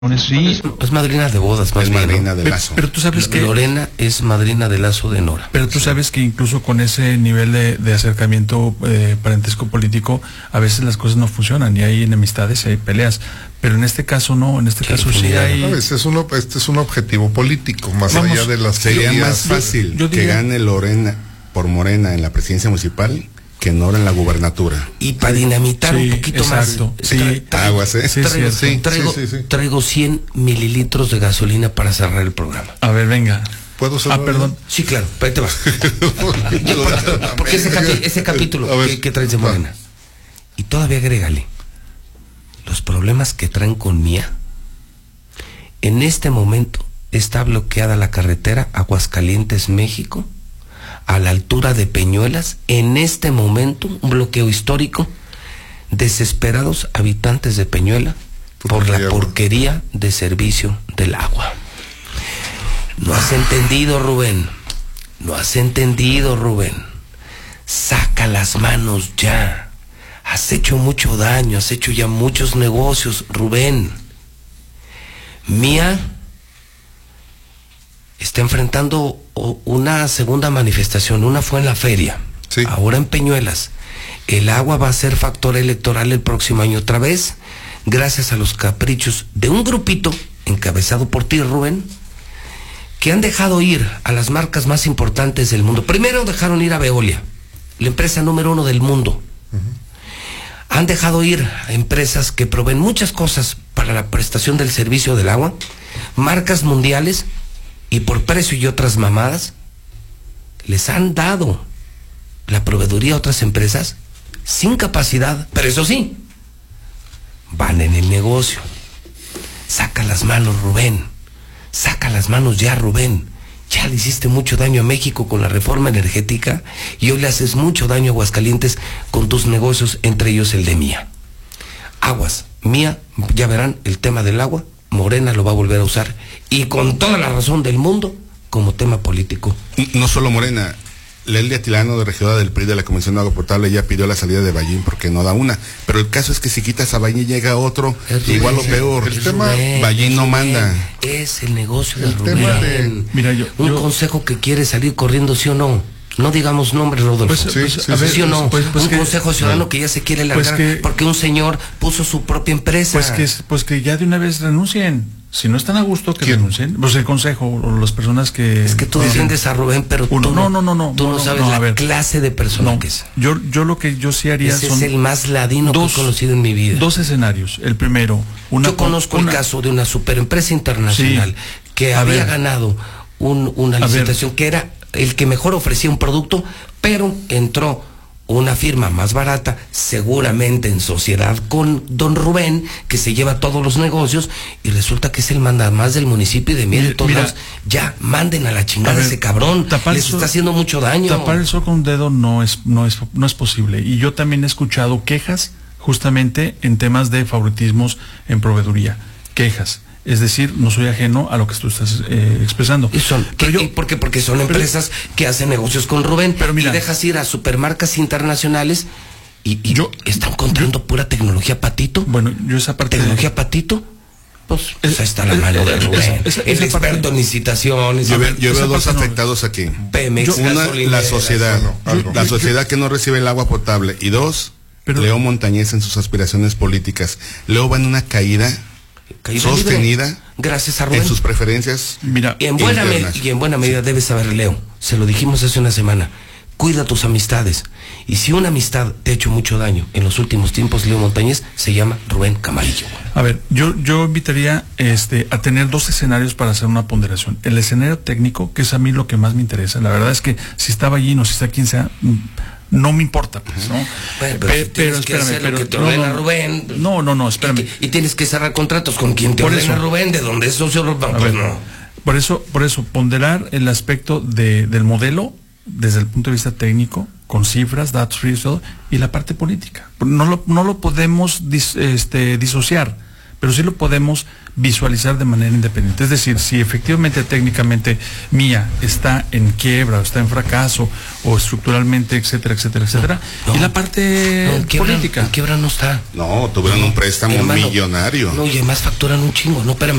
Sí, es madrina de bodas, más es bien, madrina ¿no? de lazo. Pero tú sabes que Lorena es madrina de lazo de Nora. Pero tú sabes que incluso con ese nivel de acercamiento parentesco político, a veces las cosas no funcionan y hay enemistades y hay peleas. Pero en este caso no, en este caso sí hay... Este es un objetivo político, más allá de las Sería teorías. más fácil yo diría, que gane Lorena por Morena en la presidencia municipal que Nora en la gubernatura. Y para dinamitar un poquito exacto, más, sí, aguas, ¿eh? traigo 100 mililitros de gasolina para cerrar el programa. A ver, venga. ¿Puedo cerrar? Perdón. Sí, claro, ahí te va. Porque ese capítulo que traes de Morena. Y todavía agrégale los problemas que traen con Mía. En este momento está bloqueada la carretera Aguascalientes, México, a la altura de Peñuelas. En este momento, un bloqueo histórico. Desesperados habitantes de Peñuela por la porquería de servicio del agua. No has entendido, Rubén. No has entendido, Rubén. Saca las manos ya. Has hecho mucho daño, has hecho ya muchos negocios, Rubén. Mía está enfrentando una segunda manifestación. Una fue en la feria, sí. Ahora en Peñuelas. El agua va a ser factor electoral el próximo año otra vez, gracias a los caprichos de un grupito encabezado por ti, Rubén, que han dejado ir a las marcas más importantes del mundo. Primero dejaron ir a Veolia, la empresa número 1 del mundo. Han dejado ir a empresas que proveen muchas cosas para la prestación del servicio del agua, marcas mundiales, y por precio y otras mamadas, les han dado la proveeduría a otras empresas sin capacidad, pero eso sí, van en el negocio. Saca las manos, Rubén. Saca las manos ya, Rubén. Ya le hiciste mucho daño a México con la reforma energética y hoy le haces mucho daño a Aguascalientes con tus negocios, entre ellos el de Mía. Aguas, Mía, ya verán, el tema del agua, Morena lo va a volver a usar, y con toda la razón del mundo, como tema político. No solo Morena, Leslie Atilano, de regidora del PRI de la Comisión de Agua Potable, ya pidió la salida de Ballín porque no da una. Pero el caso es que si quitas a Ballín llega otro, igual o peor. El tema, Ballín no manda. Es el negocio de Rubén. Mira, un consejo que quiere salir corriendo, ¿sí o no? No digamos nombres, Rodolfo. ¿Sí o no? Un consejo ciudadano que ya se quiere largar porque un señor puso su propia empresa. Pues que ya de una vez renuncien. Si no están a gusto, que renuncien. Pues el consejo, o las personas que... Es que tú defiendes a Rubén, pero tú no sabes la clase de persona que es. Yo lo que yo sí haría Ese es el más ladino que he conocido en mi vida. Dos escenarios. El primero... Yo conozco el caso de una superempresa internacional que había ganado una licitación que era el que mejor ofrecía un producto, pero entró una firma más barata, seguramente en sociedad con don Rubén, que se lleva todos los negocios, y resulta que es el mandamás del municipio y de Mier de todos lados. Ya, manden a la chingada a ese cabrón, les está haciendo mucho daño. Tapar el sol con un dedo no es posible. Y yo también he escuchado quejas justamente en temas de favoritismos en proveeduría. Quejas. Es decir, no soy ajeno a lo que tú estás expresando. Porque son empresas que hacen negocios con Rubén, pero mira, y dejas ir a supermarcas internacionales y están encontrando pura tecnología patito. Bueno, yo esa parte... ¿Tecnología patito? Pues ahí está la mano de Rubén. El experto en licitaciones. Yo veo dos afectados aquí. Pemex, una, la sociedad. La sociedad que no recibe el agua potable. Y dos, Leo Montañez en sus aspiraciones políticas. Leo va en una caída sostenida libre, gracias a Rubén, en sus preferencias. Mira, y en buena medida debes saber, Leo, se lo dijimos hace una semana, cuida tus amistades, y si una amistad te ha hecho mucho daño en los últimos tiempos, Leo Montañez, se llama Rubén Camarillo. A ver, yo invitaría a tener dos escenarios para hacer una ponderación. El escenario técnico, que es a mí lo que más me interesa. La verdad es que si está Ballín o si está quien sea, no me importa, pues, ¿no? Pero espérame, que te ordena Rubén. No, espérame. Y tienes que cerrar contratos con quien te ordena Rubén, de donde es socio. Pues no. Por eso, ponderar el aspecto del modelo desde el punto de vista técnico, con cifras, datos, y la parte política. No lo podemos disociar, pero sí lo podemos visualizar de manera independiente. Es decir, si efectivamente técnicamente Mía está en quiebra, o está en fracaso, o estructuralmente, etcétera, etcétera, etcétera, y la parte política. En quiebra no está. No, tuvieron un préstamo millonario. No, y además facturan un chingo, no, espérame.